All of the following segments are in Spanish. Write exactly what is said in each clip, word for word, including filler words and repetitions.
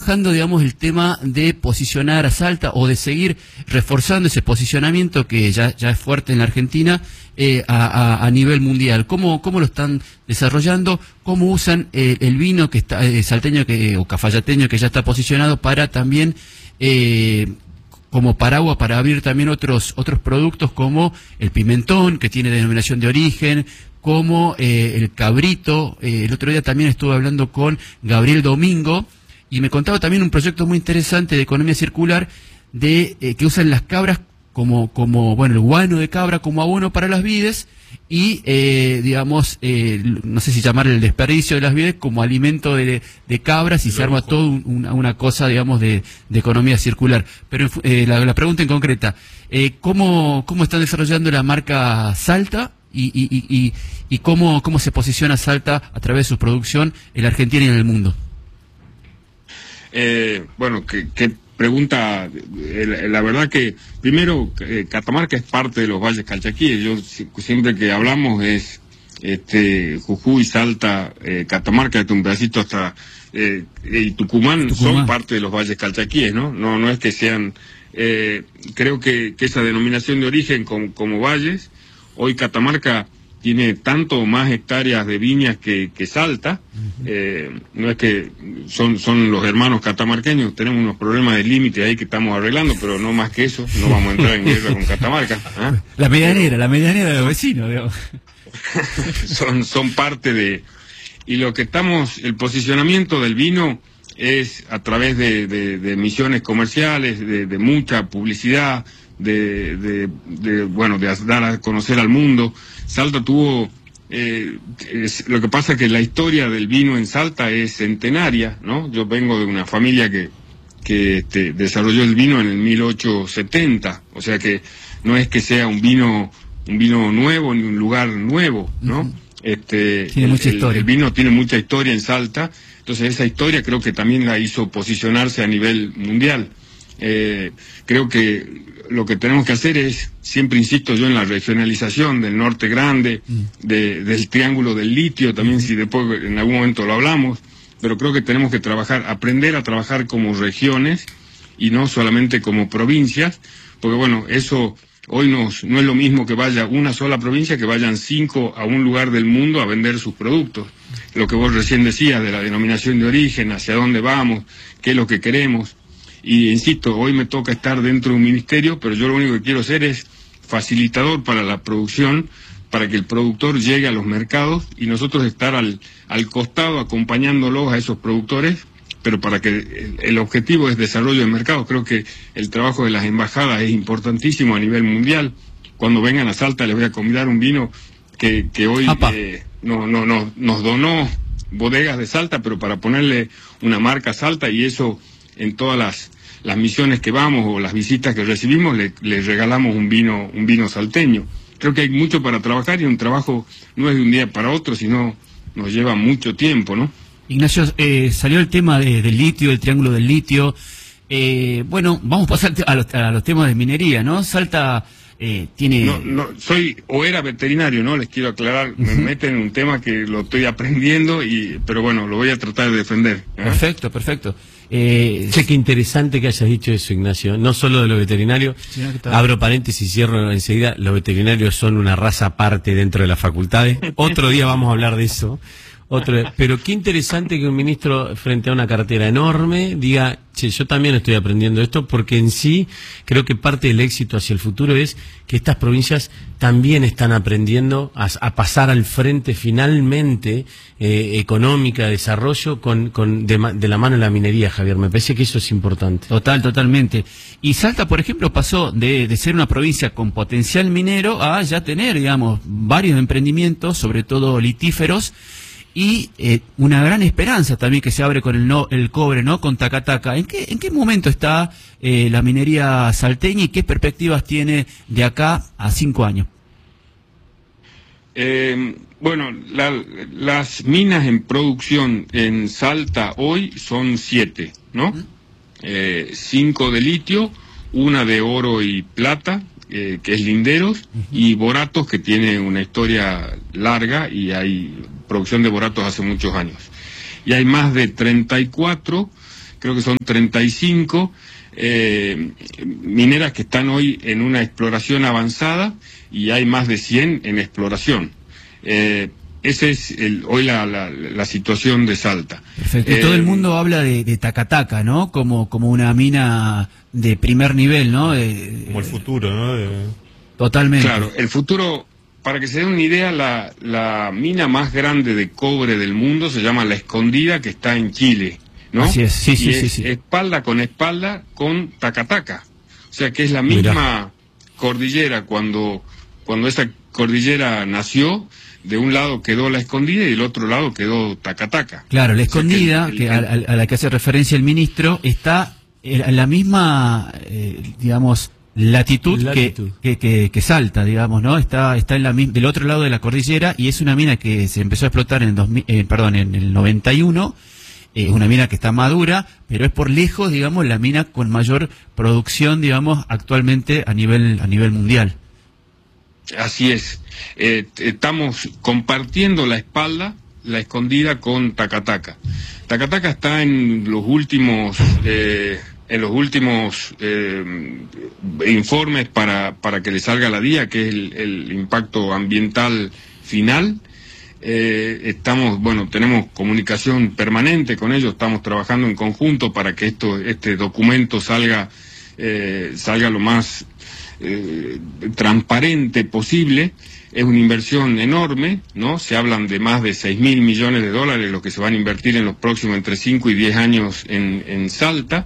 trabajando, digamos, el tema de posicionar a Salta o de seguir reforzando ese posicionamiento que ya, ya es fuerte en la Argentina eh, a, a, a nivel mundial? ¿Cómo, cómo lo están desarrollando? ¿Cómo usan eh, el vino que está eh, salteño que, o cafayateño que ya está posicionado para también eh, como paraguas para abrir también otros otros productos como el pimentón, que tiene denominación de origen, como eh, el cabrito? Eh, el otro día también estuve hablando con Gabriel Domingo y me contaba también un proyecto muy interesante de economía circular de eh, que usan las cabras como, como bueno, el guano de cabra como abono para las vides y, eh, digamos, eh, no sé si llamarle el desperdicio de las vides como alimento de, de cabras y se arma todo un, una, una cosa, digamos, de, de economía circular. Pero eh, la, la pregunta en concreta, eh, ¿cómo, cómo están desarrollando la marca Salta y, y, y, y, y cómo, cómo se posiciona Salta a través de su producción en la Argentina y en el mundo? Eh, bueno, que... que... Pregunta, eh, la verdad que, primero, eh, Catamarca es parte de los valles calchaquíes. Yo siempre que hablamos es este Jujuy, Salta, eh, Catamarca, un pedacito hasta eh, y Tucumán, Tucumán son parte de los valles calchaquíes, ¿no? No, no es que sean, eh, creo que, que esa denominación de origen como, como valles, hoy Catamarca tiene tanto más hectáreas de viñas que, que Salta. Uh-huh. eh, no es que son, son los hermanos catamarqueños, tenemos unos problemas de límite ahí que estamos arreglando, pero no más que eso, no vamos a entrar en guerra con Catamarca. ¿eh? La medianera, pero, la medianera de los vecinos, digamos. son, son parte de... Y lo que estamos, el posicionamiento del vino es a través de, de, de misiones comerciales, de, de mucha publicidad, de, de, de, bueno, de dar a conocer al mundo. Salta tuvo, eh, es, lo que pasa es que la historia del vino en Salta es centenaria, ¿no? Yo vengo de una familia que, que este, desarrolló el vino en el mil ochocientos setenta, o sea que no es que sea un vino, un vino nuevo ni un lugar nuevo, ¿no? Uh-huh. Este, tiene el, mucha historia. El, el vino tiene mucha historia en Salta, entonces esa historia creo que también la hizo posicionarse a nivel mundial. Eh, creo que lo que tenemos que hacer es, siempre insisto yo en la regionalización del norte grande, de, del triángulo del litio, también si después en algún momento lo hablamos, pero creo que tenemos que trabajar, aprender a trabajar como regiones y no solamente como provincias, porque bueno, eso hoy nos, no es lo mismo que vaya una sola provincia, que vayan cinco a un lugar del mundo a vender sus productos. Lo que vos recién decías de la denominación de origen, hacia dónde vamos, qué es lo que queremos. Y insisto, hoy me toca estar dentro de un ministerio, pero yo lo único que quiero hacer es facilitador para la producción, para que el productor llegue a los mercados y nosotros estar al, al costado acompañándolos a esos productores, pero para que el, el objetivo es desarrollo de mercados. Creo que el trabajo de las embajadas es importantísimo a nivel mundial. Cuando vengan a Salta les voy a convidar un vino que, que hoy eh, no, no, no, nos donó Bodegas de Salta, pero para ponerle una marca Salta, y eso en todas las, las misiones que vamos o las visitas que recibimos le, le regalamos un vino, un vino salteño. Creo que hay mucho para trabajar y un trabajo no es de un día para otro, sino nos lleva mucho tiempo, ¿no? Ignacio, eh, salió el tema de, del litio, el triángulo del litio. Eh, bueno, vamos a pasar a los, a los temas de minería, ¿no? Salta eh, tiene... No, no, soy o era veterinario, ¿no? Les quiero aclarar, uh-huh. Me meten en un tema que lo estoy aprendiendo, y pero bueno, lo voy a tratar de defender. ¿eh? Perfecto, perfecto. Eh, Che, qué interesante que hayas dicho eso, Ignacio. No solo de los veterinarios, sí, abro paréntesis y cierro enseguida, los veterinarios son una raza aparte dentro de las facultades. Otro día vamos a hablar de eso. Otro, pero qué interesante que un ministro frente a una cartera enorme diga, che, yo también estoy aprendiendo esto, porque en sí creo que parte del éxito hacia el futuro es que estas provincias también están aprendiendo a, a pasar al frente finalmente eh, económica, desarrollo, con, con de, de la mano de la minería, Javier. Me parece que eso es importante. Total, totalmente. Y Salta, por ejemplo, pasó de, de ser una provincia con potencial minero a ya tener, digamos, varios emprendimientos, sobre todo litíferos, y eh, una gran esperanza también que se abre con el, no, el cobre, ¿no? Con Tacataca. ¿En qué, en qué momento está eh, la minería salteña y qué perspectivas tiene de acá a cinco años? Eh, bueno, la, las minas en producción en Salta hoy son siete, ¿no? Uh-huh. Eh, cinco de litio, una de oro y plata, eh, que es Linderos, uh-huh. y Boratos, que tiene una historia larga y hay producción de boratos hace muchos años. Y hay más de treinta y cuatro creo que son treinta y cinco eh, mineras que están hoy en una exploración avanzada y hay más de cien en exploración. Eh, Esa es el, hoy la, la, la situación de Salta. Perfecto. Eh, Todo el mundo habla de, de Tacataca, ¿no? Como, como una mina de primer nivel, ¿no? De, como el futuro, ¿no? De... Totalmente. Claro, el futuro, para que se den una idea, la, la mina más grande de cobre del mundo se llama La Escondida, que está en Chile, ¿no? Así es, sí, y sí, es sí, sí. espalda con espalda con Tacataca. O sea que es la misma Mirá. cordillera. Cuando, cuando esa cordillera nació, de un lado quedó La Escondida y del otro lado quedó Tacataca. Claro, La Escondida, o sea que, el, el, que a, a la que hace referencia el ministro, está en la misma, eh, digamos, latitud, latitud. Que, que, que, que Salta, digamos, ¿no? Está está en la del otro lado de la cordillera y es una mina que se empezó a explotar en, dos mil, eh, perdón, en el noventa y uno, es eh, una mina que está madura, pero es por lejos, digamos, la mina con mayor producción, digamos, actualmente a nivel a nivel mundial. Así es. Eh, estamos compartiendo la espalda, La Escondida con Tacataca. Tacataca está en los últimos eh, en los últimos eh, informes para, para que le salga la D I A, que es el, el impacto ambiental final. Eh, estamos, bueno, tenemos comunicación permanente con ellos, estamos trabajando en conjunto para que esto, este documento salga, eh, salga lo más Eh, transparente posible. Es una inversión enorme, ¿no? Se hablan de más de seis mil millones de dólares lo que se van a invertir en los próximos entre cinco y diez años en, en Salta.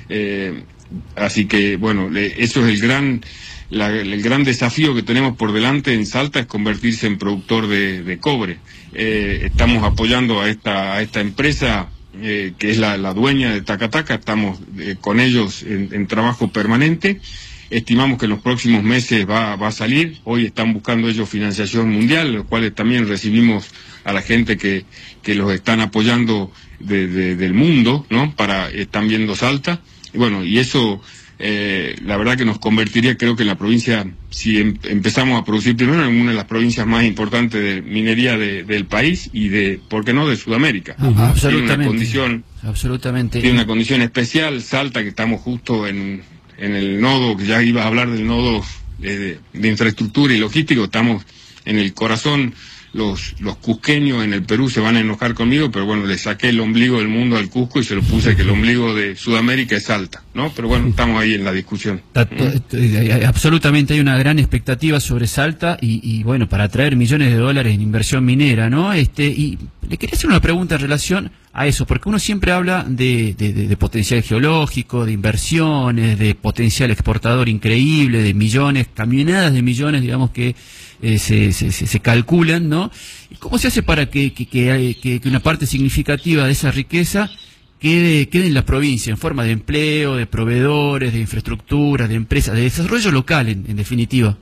Eh, así que, bueno, le, eso es el gran, la, el gran desafío que tenemos por delante en Salta, es convertirse en productor de, de cobre. Eh, estamos apoyando a esta, a esta empresa eh, que es la, la dueña de Tacataca, estamos eh, con ellos en, en trabajo permanente. Estimamos que en los próximos meses va, va a salir. Hoy están buscando ellos financiación mundial, los cuales también recibimos a la gente que, que los están apoyando de, de, del mundo, ¿no? Para, están viendo Salta. Y bueno, y eso, eh, la verdad que nos convertiría, creo que en la provincia, si em, empezamos a producir primero, en una de las provincias más importantes de minería de, del país y de, ¿por qué no?, de Sudamérica. Uh-huh. Absolutamente. Tiene una condición, Absolutamente. Tiene una condición especial, Salta, que estamos justo en... en el nodo, que ya ibas a hablar del nodo de, de infraestructura y logístico, estamos en el corazón. Los, los cusqueños en el Perú se van a enojar conmigo, pero bueno, le saqué el ombligo del mundo al Cusco y se lo puse que el ombligo de Sudamérica es Salta, ¿no? Pero bueno, estamos ahí en la discusión. Absolutamente, hay una gran expectativa sobre Salta y, y bueno, para atraer millones de dólares en inversión minera, ¿no? Este, y le quería hacer una pregunta en relación a eso, porque uno siempre habla de, de, de, de potencial geológico, de inversiones, de potencial exportador increíble, de millones, camionadas de millones, digamos, que eh, se, se, se calculan, ¿no? ¿Y cómo se hace para que, que, que, que una parte significativa de esa riqueza quede, quede en la provincia, en forma de empleo, de proveedores, de infraestructura, de empresas, de desarrollo local, en, en definitiva?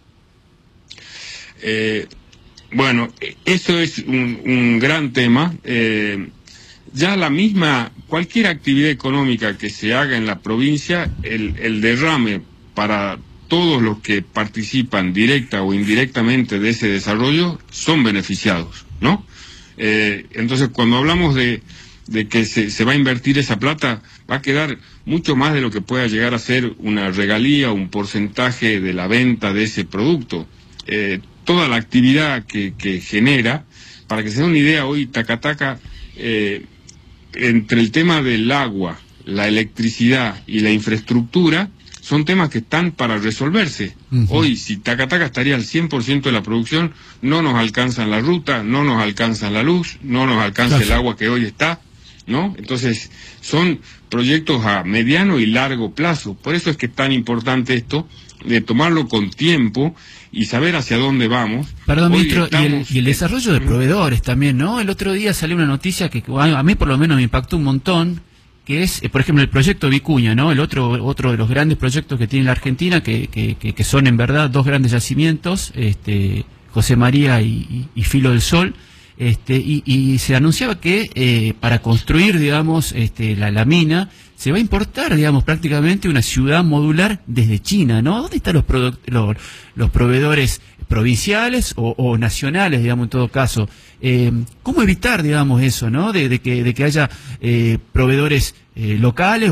Eh, bueno, eso es un, un gran tema. Eh, Ya la misma, cualquier actividad económica que se haga en la provincia, el, el derrame para todos los que participan directa o indirectamente de ese desarrollo son beneficiados, ¿no? Eh, entonces, cuando hablamos de, de que se, se va a invertir esa plata, va a quedar mucho más de lo que pueda llegar a ser una regalía o un porcentaje de la venta de ese producto. Eh, toda la actividad que, que genera, para que se den una idea, hoy Tacataca... Eh, entre el tema del agua, la electricidad y la infraestructura, son temas que están para resolverse. Uh-huh. Hoy, si Tacataca estaría al cien por ciento de la producción, no nos alcanzan la ruta, no nos alcanzan la luz, no nos alcanza claro. el agua que hoy está, ¿no? Entonces, son proyectos a mediano y largo plazo. Por eso es que es tan importante esto, de tomarlo con tiempo y saber hacia dónde vamos. Perdón, ministro, estamos... y, el, y el desarrollo de proveedores también, ¿no? El otro día salió una noticia que a mí por lo menos me impactó un montón, que es, por ejemplo, el proyecto Vicuña, ¿no? El otro otro de los grandes proyectos que tiene la Argentina, que, que, que, que son en verdad dos grandes yacimientos, este, José María y, y, y Filo del Sol. Este, y, y se anunciaba que eh, para construir, digamos, este, la, la mina, se va a importar, digamos, prácticamente una ciudad modular desde China, ¿no? ¿Dónde están los, los, los proveedores provinciales o, o nacionales, digamos, en todo caso? Eh, ¿Cómo evitar, digamos, eso, ¿no? De, de, que, de que haya eh, proveedores eh, locales